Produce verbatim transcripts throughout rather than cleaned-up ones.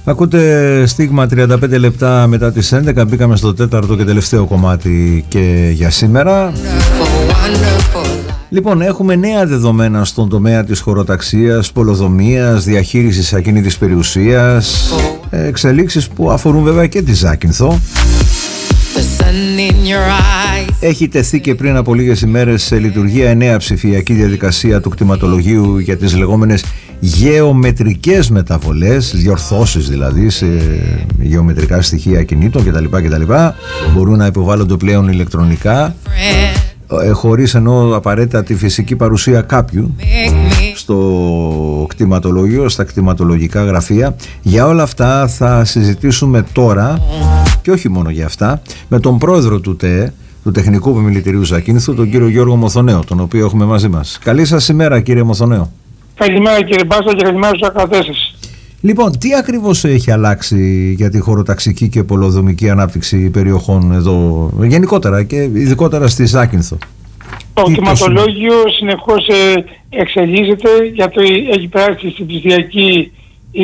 Ακούτε Στίγμα, τριάντα πέντε λεπτά μετά τις έντεκα. Μπήκαμε στο τέταρτο και τελευταίο κομμάτι και για σήμερα. Λοιπόν, έχουμε νέα δεδομένα στον τομέα της χωροταξίας, πολεοδομίας, διαχείρισης ακίνητης περιουσίας, εξελίξεις που αφορούν βέβαια και τη Ζάκυνθο. Έχει τεθεί και πριν από λίγες ημέρες σε λειτουργία νέα ψηφιακή διαδικασία του κτηματολογίου για τις λεγόμενες γεωμετρικές μεταβολές, διορθώσεις δηλαδή σε γεωμετρικά στοιχεία ακινήτων κτλ. κτλ. Μπορούν να υποβάλλονται πλέον ηλεκτρονικά, χωρίς ενώ απαραίτητα τη φυσική παρουσία κάποιου στο κτηματολόγιο, στα κτηματολογικά γραφεία. Για όλα αυτά θα συζητήσουμε τώρα, και όχι μόνο για αυτά, με τον πρόεδρο του ΤΕΕ, του Τεχνικού Επιμελητηρίου Ζακύνθου, τον κύριο Γιώργο Μοθονέο, τον οποίο έχουμε μαζί μας. Καλή σας ημέρα, κύριε Μοθονέο. Καλημέρα, κύριε Μπάστα, και καλημέρα στους ακροατές σας. Λοιπόν, τι ακριβώς έχει αλλάξει για τη χωροταξική και πολεοδομική ανάπτυξη περιοχών εδώ, γενικότερα και ειδικότερα στη Ζάκυνθο? Το κτηματολόγιο συνεχώς εξελίσσεται, γιατί έχει περάσει στην ψηφιακή η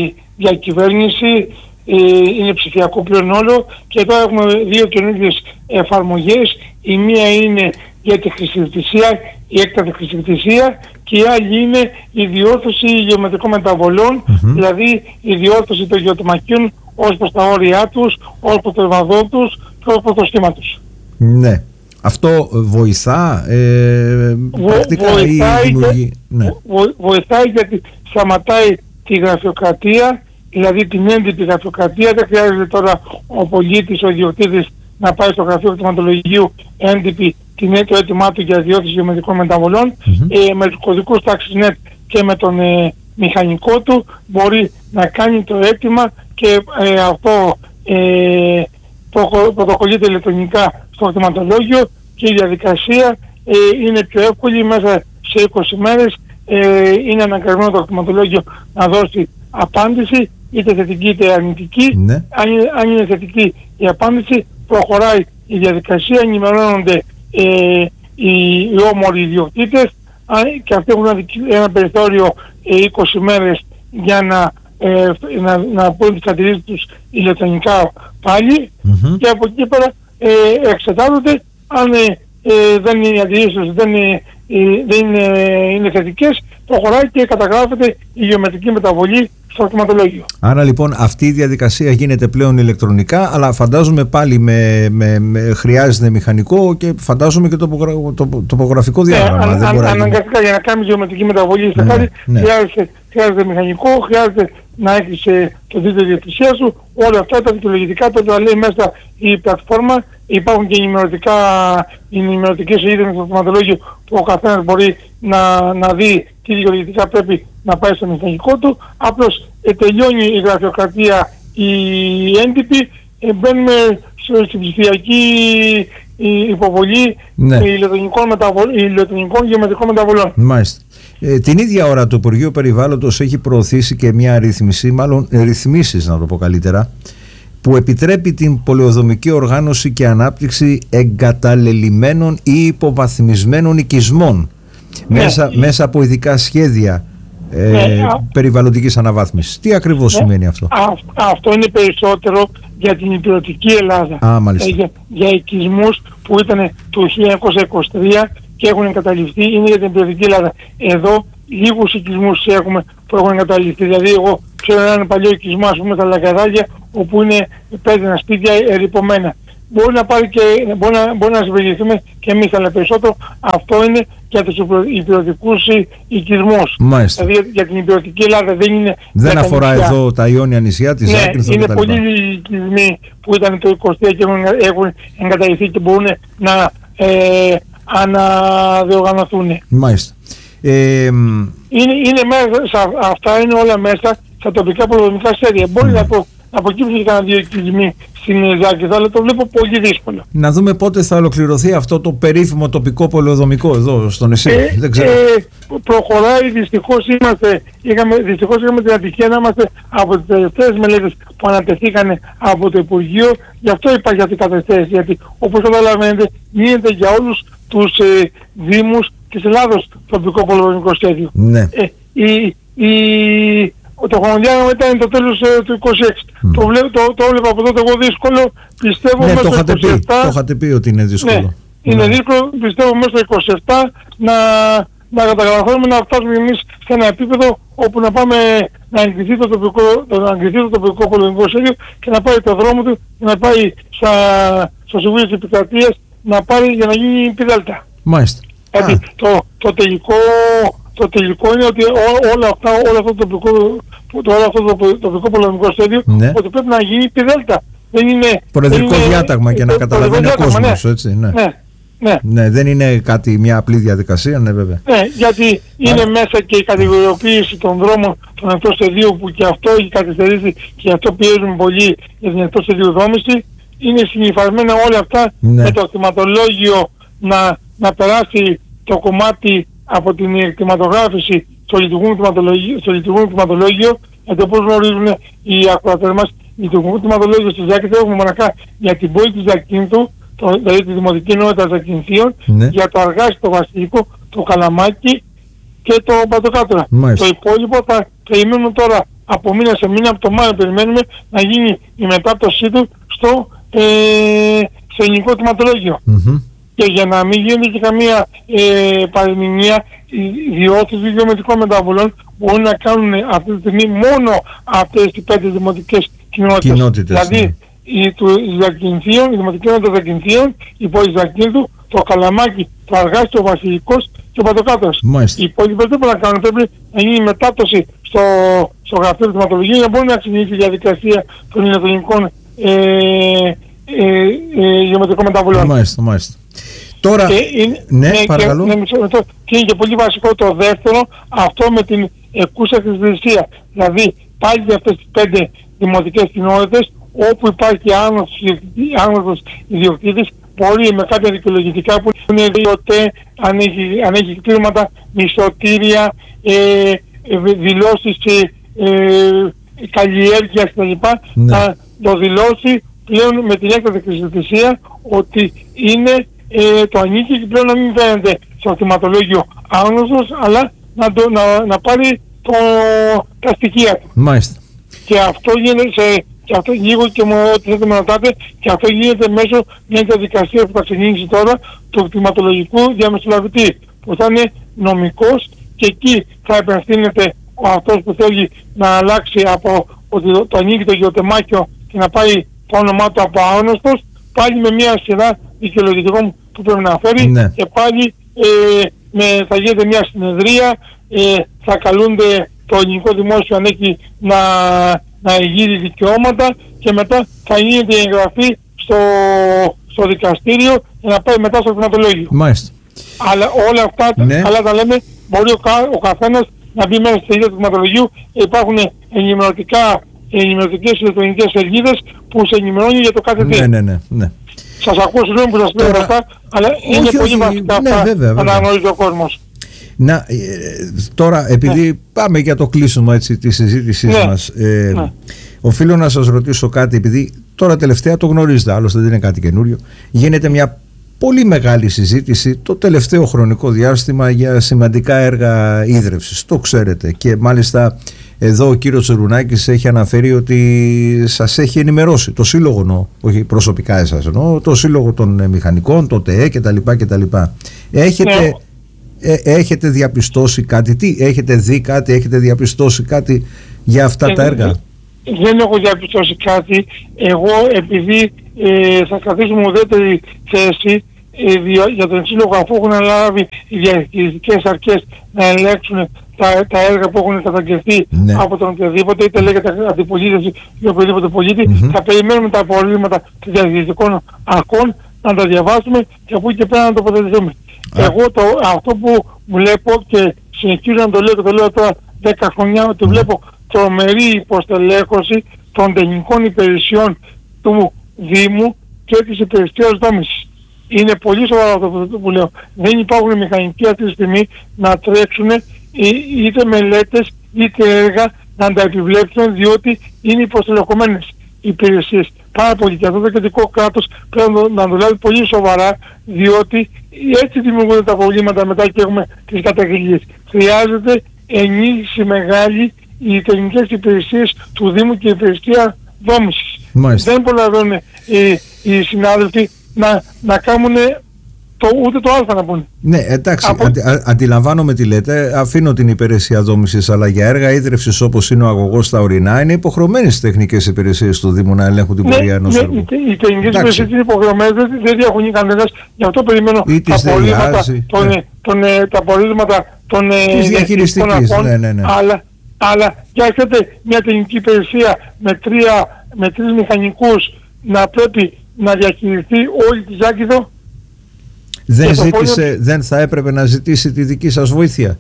διακυβέρνηση, είναι ψηφιακό πλέον όλο, και εδώ έχουμε δύο καινούργιες εφαρμογές. Η μία είναι για τη χρησιοθυσία, η έκτατη χρησιοθυσία, και η άλλη είναι η διόρθωση γεωμετρικών μεταβολών, mm-hmm. δηλαδή η διόρθωση των γεωτομαχίων ως προς τα όρια τους, ως προς το ευαδό τους και ως προς το σχήμα τους. Ναι. Αυτό βοηθά ε, Βο, πρακτικά βοηθάει, ή δημιουργεί... ναι. βο, βοηθάει γιατί σταματάει τη γραφειοκρατία, δηλαδή την έντυπη γραφειοκρατία. Δεν χρειάζεται τώρα ο πολίτης, ο ιδιοκτήτης να πάει στο γραφείο κτηματολογίου έντυπη την το έτοιμά του για διόρθωση γεωμετρικών μεταβολών. Mm-hmm. Ε, με τους κωδικούς TaxiNet και με τον ε, μηχανικό του μπορεί να κάνει το αίτημα, και ε, αυτό ε, πρωτοκολλείται ηλεκτρονικά στο κτηματολόγιο, και η διαδικασία ε, είναι πιο εύκολη. Μέσα σε είκοσι μέρες ε, είναι αναγκασμένο το κτηματολόγιο να δώσει απάντηση, είτε θετική είτε αρνητική. Ναι. Αν, αν είναι θετική η απάντηση, προχωράει η διαδικασία, ενημερώνονται ε, οι, οι όμοροι ιδιοκτήτες, και αυτοί έχουν ένα, ένα περιθώριο ε, είκοσι μέρες για να, ε, να, να πούν τις κατηρίες τους ηλεκτρονικά πάλι, mm-hmm. και από εκεί πέρα ε, εξετάζονται. Αν ε, ε, δεν είναι οι αντιρρήσεις τους, δεν, ε, δεν είναι, είναι θετικές, προχωράει και καταγράφεται η γεωμετρική μεταβολή στο κτηματολόγιο. Άρα λοιπόν αυτή η διαδικασία γίνεται πλέον ηλεκτρονικά, αλλά φαντάζομαι πάλι με, με, με χρειάζεται μηχανικό και φαντάζομαι και τοπογρα, το, τοπογραφικό διάγραμμα. Ναι, δεν αν, μπορεί αναγκαστικά για να κάνει γεωμετρική μεταβολή στα ναι, χάρη, ναι. χρειάζεται, χρειάζεται μηχανικό, χρειάζεται να έχεις ε, το δίκτυο διατησία σου. Όλα αυτά τα δικαιολογητικά τότε λέει μέσα η πλατφόρμα. Υπάρχουν και ενημερωτικά, ενημερωτικές σελίδες στο κτηματολόγιο που ο καθένας μπορεί να, να δει τι δικαιολογητικά πρέπει να πάει στο μηχανικό του. Απλώς ε, τελειώνει η γραφειοκρατία, η έντυπη, ε, μπαίνουμε στην ψηφιακή υποβολή ναι. ηλεκτρονικών, μεταβολ, ηλεκτρονικών γεωμετρικών μεταβολών. Μάλιστα. Ε, την ίδια ώρα το Υπουργείο Περιβάλλοντος έχει προωθήσει και μια ρύθμιση, μάλλον ρυθμίσεις να το πω καλύτερα, που επιτρέπει την πολεοδομική οργάνωση και ανάπτυξη εγκαταλελειμμένων ή υποβαθμισμένων οικισμών ναι. μέσα, μέσα από ειδικά σχέδια ε, ναι. περιβαλλοντικής αναβάθμισης. Τι ακριβώς ναι. σημαίνει αυτό? Α, αυτό είναι περισσότερο για την υπηρετική Ελλάδα. Α, μάλιστα. Ε, για, για οικισμούς που ήταν το χίλια εννιακόσια είκοσι τρία και έχουν εγκαταλειφθεί, είναι για την υπηρετική Ελλάδα. Εδώ λίγους οικισμούς έχουμε που έχουν εγκαταλειφθεί. Δηλαδή εγώ ξέρω έναν παλιό οικισμό, ας πούμε, στα Λαγκαδάκια, όπου είναι πέντε σπίτια ερειπωμένα. Μπορεί να πάρει και μπορεί να, μπορεί να συμπεριληφθούμε και εμείς, αλλά περισσότερο αυτό είναι για τους υπηρετικούς οικισμούς. Μάλιστα. Δηλαδή για την υπηρετική Ελλάδα δεν είναι. Δεν αφορά νησιά. Εδώ τα Ιόνια νησιά, τη Ζάκυνθο ναι, είναι πολλοί οικισμοί που ήταν το είκοσι τρία και έχουν, έχουν εγκαταλειφθεί και μπορούν να ε, αναδιοργανωθούν. Μάλιστα. Ε, είναι, είναι μέσα, αυτά είναι όλα μέσα στα τοπικά πολεοδομικά σχέδια. Μπορεί mm. να, προ, να προκύψουν και κανένα δύο οικισμοί στην Ζάκυνθο, αλλά το βλέπω πολύ δύσκολο. Να δούμε πότε θα ολοκληρωθεί αυτό το περίφημο τοπικό πολεοδομικό εδώ στο νησί. Ε, Δεν ξέρω. Ε, προχωράει, δυστυχώς είμαστε, είχαμε, δυστυχώς είχαμε την ατυχία να είμαστε από τις τελευταίες μελέτες που ανατεθήκαν από το Υπουργείο. Γι' αυτό υπάρχει αυτή η καθυστέρηση, γιατί όπως καταλαβαίνετε γίνεται για όλους τους ε, δήμους της Ελλάδος τοπικό πολεοδομικό σχέδιο. Ναι. Ε, η, η, το χρονοδιάγραμμα ήταν το τέλος ε, του είκοσι έξι. Mm. Το, βλέπω, το, το έβλεπα από τότε εγώ δύσκολο, πιστεύω ναι, μέσα το στο είκοσι επτά. Το είχατε πει ότι είναι δύσκολο. Ναι, είναι ναι. δύσκολο, πιστεύω μέσα στο είκοσι επτά να, να καταγραφούμε, να φτάσουμε εμείς σε ένα επίπεδο όπου να πάμε να εγκριθεί το τοπικό, να εγκριθεί το τοπικό πολεμικό σχέδιο και να πάει το δρόμο του και να πάει στα, στο Συμβούλιο της Επικρατείας να πάρει για να γίνει πι-δέλτα. Μάλιστα. Δηλαδή το, το, τελικό, το τελικό είναι ότι ό, όλα αυτά, όλο αυτό το τοπικό, το, όλο αυτό το τοπικό πολεμικό σχέδιο, ναι, ότι πρέπει να γίνει πι-δέλτα. Δεν είναι προεδρικό διάταγμα και να καταλαβαίνει ο κόσμος, ναι, έτσι, ναι. Ναι. Ναι. ναι, δεν είναι κάτι, μια απλή διαδικασία, ναι βέβαια. Ναι, γιατί είναι Άρα. μέσα και η κατηγοριοποίηση των δρόμων των εκτός σχεδίου που και αυτό έχει καθυστερήσει και γι' αυτό πιέζουν πολύ για την εκτός σχεδίου δόμηση. Είναι συνυφασμένα όλα αυτά, ναι, με το κτηματολόγιο να, να περάσει το κομμάτι από την κτηματογράφηση στο λειτουργούν κτηματολόγιο, γιατί όπως γνωρίζουν οι ακροατές μας, λειτουργούν κτηματολόγιο στη Ζάκυνθο έχουμε μοναχά για την πόλη της Ζακύνθου, το, δηλαδή τη Δημοτική Ενότητα Ζακυνθίων, ναι, για το Αργάσι, το Βασιλικό, το Καλαμάκι και το Παντοκάτωρα. Το υπόλοιπο θα περιμένουμε τώρα από μήνα σε μήνα, από το Μάιο περιμένουμε να γίνει η μετάπτωσή του στο, ε, στο ελληνικό κτηματολόγιο. Mm-hmm. Και για να μην γίνεται και καμία ε, παρεμηνία, οι διόρθωση γεωμετρικών μεταβολών μπορούν να κάνουν αυτή τη στιγμή μόνο αυτές τις πέντε δημοτικές κοινότητες. κοινότητες δηλαδή, ναι, η του Ζακυνθίων, η Δημοτική Ενότητα Ζακυνθίων, η πόλη Ζακύνθου, το Καλαμάκι, το Αργάσι, το Βασιλικός και ο Παντοκάτωρας. Οι υπόλοιπες δεν μπορούν να κάνουν, πρέπει να γίνει μετάπτωση στο, στο γραφείο του κτηματολογίου για να μπορεί να ξεκινήσει η διαδικασία των ηλεκτρονικών ε, ε, ε, γεωμετρικών μεταβολών. Μάλιστα, μάλιστα. Τώρα, και είναι, ναι, ναι, παρακαλώ. Και, ναι, και είναι και πολύ βασικό το δεύτερο, αυτό με την εκούσα χρησιμοποίηση. Δηλαδή, πάλι για αυτές τις πέντε δημοτικές κοινότητες, όπου υπάρχει άγνωστος ιδιοκτήτης, μπορεί με κάποια δικαιολογητικά που είναι διότι αν έχει, αν έχει κτήρματα, μισθωτήρια, ε, ε, δηλώσεις ε, καλλιέργειας κτλ. Ναι. Να το δηλώσει πλέον με την έκτατη χρησιμοποίηση ότι είναι, ε, το ανήκει και πλέον να μην φαίνεται στο κτηματολόγιο άγνωστος, αλλά να, το, να, να πάρει το, τα στοιχεία του. Μάλιστα. Και αυτό γίνεται σε... Και αυτό λίγο και μου ό,τι θέλετε με ρωτάτε, και αυτό γίνεται μέσω μιας διαδικασίας που θα ξεκινήσει τώρα του κτηματολογικού διαμεσολαβητή, που θα είναι νομικός και εκεί θα επενστήνεται ο αυτός που θέλει να αλλάξει από ότι το, το ανήκει το γεωτεμάχιο και να πάει το όνομά του από άγνωστος, πάλι με μια σειρά δικαιολογητικών που πρέπει να φέρει, ναι, και πάλι ε, με, θα γίνεται μια συνεδρία, ε, θα καλούνται το ελληνικό δημόσιο αν έχει να να εγείρει δικαιώματα και μετά θα γίνεται η εγγραφή στο, στο δικαστήριο για να πάει μετά στο κτηματολόγιο. Μάλιστα. Αλλά όλα αυτά, ναι, καλά τα λέμε, μπορεί ο, κα, ο καθένας να μπει μέσα στη ίδια του κτηματολογίου. Υπάρχουν ενημερωτικά, ενημερωτικές ηλεκτρονικές σελίδες που σε ενημερώνει για το κάθε τι. Ναι, ναι, ναι, ναι. Σας ακούω, συγγνώμη που σας λέω αυτά, αλλά όχι, είναι όχι, πολύ βασικά ναι, αυτά βέβαια, βέβαια, να γνωρίζει ο κόσμος. Να, ε, τώρα επειδή ναι, πάμε για το κλείσιμο έτσι της συζήτησής ναι, μας, ε, ναι, οφείλω να σας ρωτήσω κάτι, επειδή τώρα τελευταία το γνωρίζετε, άλλωστε δεν είναι κάτι καινούριο, γίνεται μια πολύ μεγάλη συζήτηση το τελευταίο χρονικό διάστημα για σημαντικά έργα ίδρευσης, το ξέρετε, και μάλιστα εδώ ο κύριος Τσερουνάκης έχει αναφέρει ότι σας έχει ενημερώσει το σύλλογο, νο, όχι προσωπικά εσάς, νο, το σύλλογο των μηχανικών, το ΤΕΕ κτλ. Έχετε... Ναι. Ε, έχετε διαπιστώσει κάτι, τι, έχετε δει κάτι, έχετε διαπιστώσει κάτι για αυτά ε, τα έργα? Δεν έχω διαπιστώσει κάτι. Εγώ επειδή ε, θα κρατήσουμε ουδέτερη θέση ε, δια, για τον σύλλογο, αφού έχουν αναλάβει οι διαχειριστικές αρχές να ελέγξουν τα, τα έργα που έχουν καταγγελθεί, ναι, από τον οποιοδήποτε, είτε λέγεται αντιπολίτευση ή οποιοδήποτε πολίτη, mm-hmm, θα περιμένουμε τα απορρίμματα των διαχειριστικών αρχών, να τα διαβάσουμε και από εκεί και πέρα να τοποθετηθούμε. Εγώ το, αυτό που βλέπω και συνεχίζω να το λέω και το λέω τώρα δέκα χρόνια, ότι βλέπω τρομερή υποστελέχωση των τεχνικών υπηρεσιών του Δήμου και της υπηρεσίας δόμησης. Είναι πολύ σοβαρό αυτό που λέω. Δεν υπάρχουν μηχανικοί αυτή τη στιγμή να τρέξουν είτε μελέτες είτε έργα να τα επιβλέψουν, διότι είναι υποστελεχωμένες υπηρεσίες. Πάρα πολύ, και αυτό το κεντρικό κράτος πρέπει να το λάβει πολύ σοβαρά, διότι έτσι δημιουργούνται τα προβλήματα μετά και έχουμε τις καταγγελίες. Χρειάζεται ενίσχυση μεγάλη οι τεχνικές υπηρεσίες του Δήμου και η υπηρεσία δόμησης. Μάλιστα. Δεν προλαβαίνουν οι, οι συνάδελφοι να, να κάνουν το, ούτε το α να πούνε. Ναι, εντάξει, Από... αντι, α, αντιλαμβάνομαι τι λέτε, αφήνω την υπηρεσία δόμησης, αλλά για έργα ίδρυυσης όπως είναι ο αγωγός στα ορεινά είναι υποχρεωμένες στις τεχνικές υπηρεσίες του Δήμου να ελέγχουν την πορεία ενός έργου. Ναι, οι τεχνικές υπηρεσίες είναι υποχρεωμένες, δεν, δεν διαχωνεί κανένας, γι' αυτό περιμένω τα απορρίμματα, τον, ναι. τον, τον, τα απορρίμματα των διαχειριστικής, ναι, ναι, ναι. Αλλά, αλλά για έχετε μια τεχνική υπηρεσία με, τρία, με τρεις μηχανικούς να πρέπει να διαχειριστεί όλη τη Ζάκηδο. Δεν, ζήτησε, πόλιο... δεν θα έπρεπε να ζητήσει τη δική σας βοήθεια,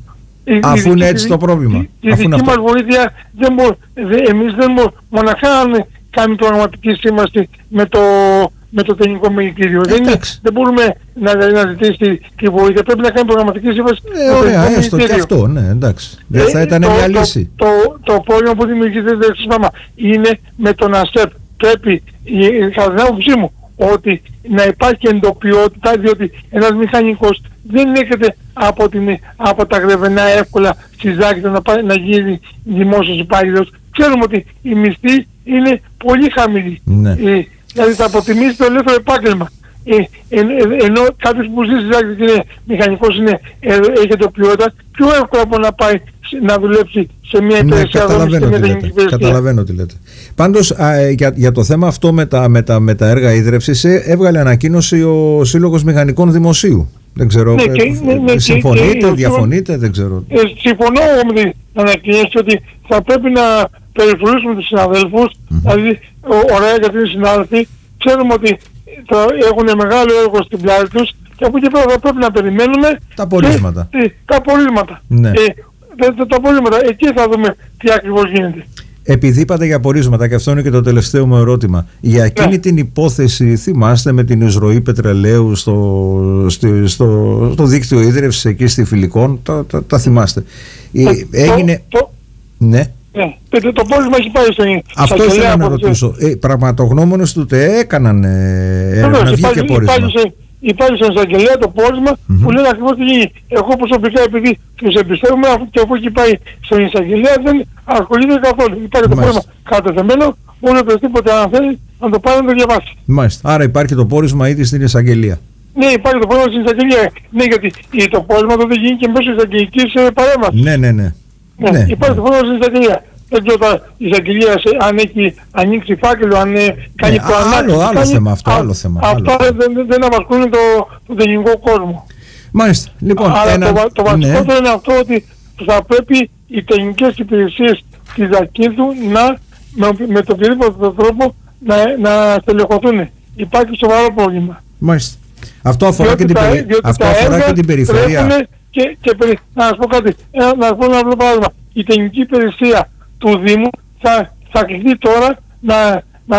η, αφού η, είναι η, έτσι η, το πρόβλημα. Η, η δική αυτό... μας βοήθεια, δεν μπο, δε, εμείς δεν μπορούμε, μοναχά αν κάνει προγραμματική σύμβαση με το, με το τεχνικό μεγικύριο. Δεν, δεν μπορούμε να, να ζητήσει τη βοήθεια, πρέπει να κάνει προγραμματική σύμβαση ε, με ωραία, το έστω και αυτό, ναι, εντάξει. Δεν ε, θα ήταν το, μια λύση. Το, το, το, το πρόβλημα που δημιουργείται είναι με τον ΑΣΕΠ. Πρέπει, κατά την άποψή μου, ότι να υπάρχει εντοπιότητα, διότι ένας μηχανικός δεν έρχεται από, την, από τα Γρεβενά εύκολα στη Ζάκηδο να, πάει, να γίνει δημόσιος υπάλληλος. Ξέρουμε ότι η μισθή είναι πολύ χαμηλή. Ναι. Ε, δηλαδή θα αποτιμήσει το ελεύθερο επάγγελμα. Ε, ε, ε, ενώ κάποιος που ζει στη Ζάκηδο και είναι μηχανικός, είναι, ε, έχει εντοπιότητα, πιο εύκολα από να πάει να δουλέψει σε μια υπηρεσία. Ναι, καταλαβαίνω, τι λέτε. καταλαβαίνω τι λέτε. Πάντως α, για, για το θέμα αυτό με τα, με τα, με τα έργα ίδρυυσης ε, έβγαλε ανακοίνωση ο Σύλλογος Μηχανικών Δημοσίου. Δεν ξέρω, ναι, και, ε, ναι, συμφωνείτε, και, διαφωνείτε, δεν ξέρω. Ε, συμφωνώ με την ανακοίνωση ότι θα πρέπει να περιφρουρήσουμε τους συναδέλφους, mm-hmm. δηλαδή ωραία γιατί είναι συνάδελφοι, ξέρουμε ότι θα έχουν μεγάλο έργο στην πλάτη τους και από εκεί πέρα θα πρέπει να περιμένουμε τα πορίσματα. Και, και, τα πορίσματα. Ναι. Ε, τα, τα πορίσματα. Εκεί θα δούμε τι ακριβώς γίνεται. Επειδή είπατε για πορίσματα, και αυτό είναι και το τελευταίο μου ερώτημα, για εκείνη ναι. την υπόθεση, θυμάστε, με την εισρωή πετρελαίου στο, στο, στο, στο δίκτυο ίδρυυσης εκεί στη Φιλικών, τα, τα, τα θυμάστε. Το, Έγινε... Το, το, ναι. Ναι. Το, το πόρισμα έχει πάει στο αυτό ήθελα να ρωτήσω. Ε, πραγματογνώμονες του ΤΕ έκαναν ε, να βγει και πόρισμα. Υπάρχει στον εισαγγελέα το πόρισμα mm-hmm. που λέει ακριβώς τι γίνει. Εγώ προσωπικά, επειδή τους εμπιστεύομαι και αφού έχει πάει στον εισαγγελέα δεν ασχολείται καθόλου. Υπάρχει το πόρισμα κατεθεμένο, μπορεί οποιοδήποτε αν θέλει να το πάρει να το διαβάσει. Μάλιστα. Άρα υπάρχει το πόρισμα ήδη στην εισαγγελία. Ναι, υπάρχει το πόρισμα στην εισαγγελία. Ναι, γιατί το πόρισμα τότε γίνει και μέσω εισαγγελικής παρέμβασης. Ναι, ναι, ναι. Ναι, ναι, υπάρχει ναι. το πόρισμα στην εισαγγελία. Δεν ξέρω τα εισαγγελία αν έχει ανοίξει φάκελο, αν κάνει ναι, προανάκριση. Άλλο, άλλο κάνει, θέμα αυτό, άλλο θέμα. Αυτά άλλο. δεν, δεν απασχολούν το, το τεχνικό κόσμο. Μάλιστα. Λοιπόν, αλλά ένα... το, το βασικότερο ναι. είναι αυτό ότι θα πρέπει οι τεχνικές υπηρεσίες της Ζακήνθου να, με, με τον οποιοδήποτε τρόπο να, να στελεχωθούν. Υπάρχει σοβαρό πρόβλημα. Μάλιστα. Αυτό αφορά, και την, τα, περι... αυτό αφορά και την περιφέρεια. Και, και, να σας πω κάτι, να σας πω ένα απλό παράδειγμα. Η τεχνική υπηρεσία του Δήμου θα, θα κληθεί τώρα να, να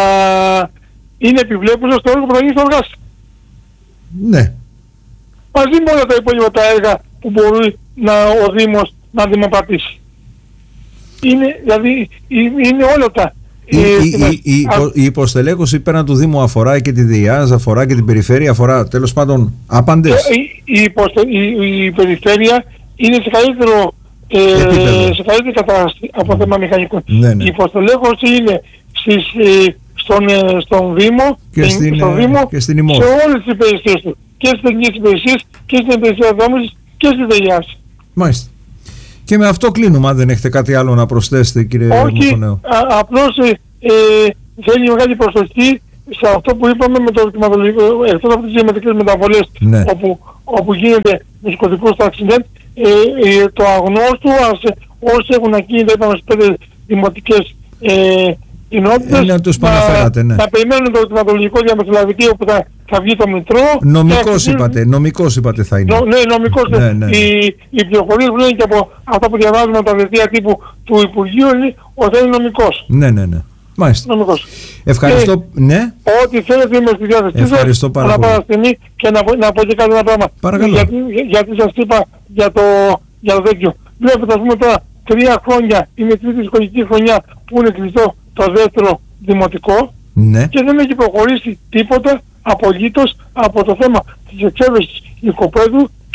είναι επιβλέπουσα στο έργο που θα γίνει στο εργάσιο. Ναι. Μαζί με όλα τα υπόλοιπα τα έργα που μπορεί να, ο Δήμος να δημοπρατήσει. Είναι, δηλαδή, είναι όλα τα... Η, ε, η, η, η, υπο, η υποστελέχωση πέραν του Δήμου αφορά και τη ΔΙΑΖ, αφορά και την περιφέρεια, αφορά τέλος πάντων άπαντες. Η, η, υποστε, η, η περιφέρεια είναι σε καλύτερο ε, σε καλύτερη κατάσταση από mm. θέμα μηχανικών. Ναι, ναι. Η υποστελέχωση είναι στις, ε, στον, ε, στον Δήμο και στην, στον Δήμο, και στην σε όλες τις υπηρεσίες του. Και στις τεχνικές υπηρεσίες και στην υπηρεσία δόμησης και στη ΔΙΑΖ. Μάλιστα. Και με αυτό κλείνουμε, αν δεν έχετε κάτι άλλο να προσθέσετε, κύριε Μουτονέου. Όχι, απλώς ε, ε, θέλει μεγάλη προσοχή σε αυτό που είπαμε με το κτηματολογικό, εκτός από τις γεωμετρικές μεταβολές, ναι. όπου, όπου γίνεται με τους κωδικούς ταξινέτ, ε, ε, το αγνώστου, όσοι έχουν ακίνητα, είπαμε στις πέντε δημοτικές ε, κοινότητες, ε, να, τους να, ναι. να περιμένουν το κτηματολογικό διαμεσολαβητή όπου θα, θα βγει το Μητρό. Νομικός και, είπατε, νομικός είπατε θα είναι. Νο, ναι, νομικός. Ναι, ναι. Οι, οι πληροφορίες που λένε και από αυτά που διαβάζουμε τα δελτία τύπου του Υπουργείου είναι ότι είναι νομικός. Ναι, ναι, ναι. Μάλιστα. Νομικός. Ευχαριστώ. Και, ναι. Ό,τι θέλετε είμαι στη διάθεσή σας. Ευχαριστώ πάρα πολύ. Να πάω και να, να πω και κάτι ένα πράγμα. Παρακαλώ. Γιατί, γιατί σας είπα για το, για το τέτοιο. Βλέπετε, ας πούμε τώρα, τρία χρόνια, είναι τρίτη σχολική χρονιά που είναι κλειστό το δεύτερο δημοτικό, ναι. και δεν έχει προχωρήσει τίποτα απολύτως από το θέμα της εξέβρεσης οικοπαίδου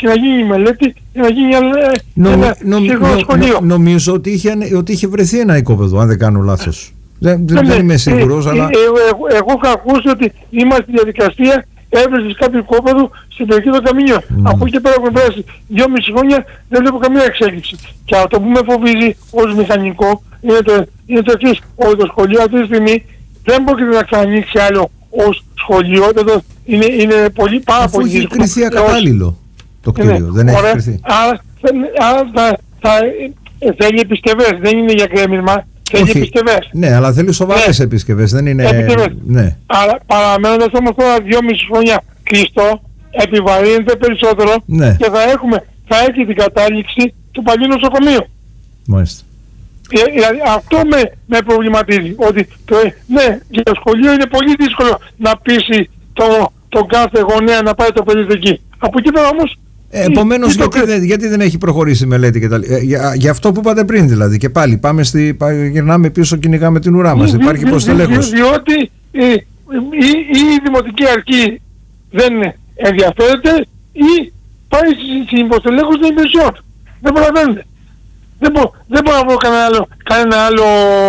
και να γίνει η μελέτη και να γίνει νο, ένα νο, σύγχρονο νο, σχολείο. Νο, νομίζω ότι είχε, ότι είχε βρεθεί ένα οικόπεδο, αν δεν κάνω λάθος. Δεν, δεν, δεν είμαι σίγουρος, ε, αλλά... Ε, ε, εγώ, εγώ είχα ακούσει ότι είμαστε στη διαδικασία έβρεσης κάποιου οικόπεδου στην περιοχή των Καμίνιων. Mm. Από εκεί πέρα έχουν περάσει δυόμιση χρόνια, δεν βλέπω καμία εξέλιξη. Και αυτό που με φοβίζει ως μηχανικό είναι το, είναι το εξής. Ότι το σχολείο αυτή τη στιγμή δεν πρόκειται να ξανανοίξει άλλο ως σχολείο. Το, είναι, είναι πολύ, πάρα Αφού πολύ έχει δύσκολο. κριθεί ακατάλληλο το κτίριο, είναι, δεν έχει κριθεί. Άρα, άρα θα, θα, θέλει επισκευές, δεν είναι για κρέμισμα. Θέλει επισκευές. Ναι, αλλά θέλει σοβαρές ναι. επισκευές, δεν είναι... Επισκευές. Ναι. Αλλά παραμένοντας όμως τώρα δυόμιση χρόνια κλειστό, επιβαρύνεται περισσότερο ναι. και θα έχουμε, θα έχει την κατάληξη του παλιού νοσοκομείου. Μάλιστα. Ε, δηλαδή αυτό με, με προβληματίζει, ότι το, ναι, για το σχολείο είναι πολύ δύσκολο να πείσει τον το κάθε γονέα να πάει το παιδί εκεί. Από εκεί πέρα όμως... Ε, επομένως, γιατί, το... δεν, γιατί δεν έχει προχωρήσει η μελέτη και τα ε, για, για αυτό που είπατε πριν δηλαδή. Και πάλι πάμε στη, γυρνάμε πίσω, κυνηγάμε την ουρά μας. Δι, Υπάρχει υποστελέχος. Δι, διότι η, η, η, η δημοτική αρχή δεν ενδιαφέρεται ή πάει στην υποστελέχωση των υπηρεσιών. Δεν προλαβαίνετε. Δεν, μπο, δεν μπορώ να βρω κανένα άλλο, κανένα άλλο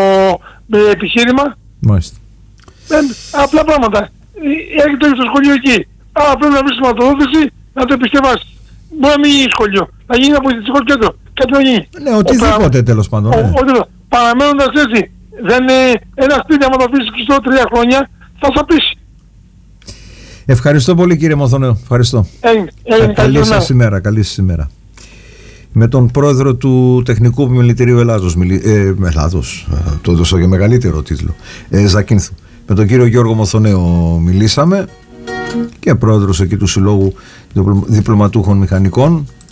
ε, επιχείρημα. Μάλιστα. Ε, απλά πράγματα. Έχει το στο σχολείο εκεί. Άρα πρέπει να βρει σηματοδότηση να το επισκευάσει. Μπορεί να μην γίνει σχολείο. Να γίνει ένα πολιτιστικό κέντρο. Κάτι να γίνει. Ναι, οτιδήποτε τέλος πάντων. Ναι. Παραμένοντας έτσι, δεν είναι ένα σπίτι άμα το αφήσεις κλειστό τρία χρόνια, θα σαπίσει. Ευχαριστώ πολύ κύριε Μοθονέο. Ευχαριστώ. Έγινε, έγινε, καλή σας ημέρα. Καλή σας ημέρα. Με τον πρόεδρο του Τεχνικού Επιμελητηρίου Ελλάδος, ε, Ελλάδος, το έδωσα και μεγαλύτερο τίτλο, ε, Ζακίνθου. Με τον κύριο Γιώργο Μοθονέο μιλήσαμε και πρόεδρος εκεί του Συλλόγου Διπλωματούχων Μηχανικών.